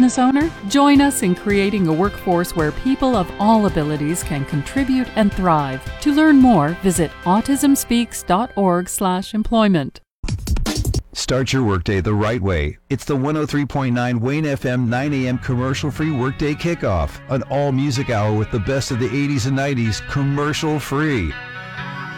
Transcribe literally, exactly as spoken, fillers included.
business owner? Join us in creating a workforce where people of all abilities can contribute and thrive. To learn more, visit autism speaks dot org slash employment. Start your workday the right way. It's the one oh three point nine Wayne F M nine a.m. commercial-free workday kickoff. An all-music hour with the best of the eighties and nineties, commercial-free.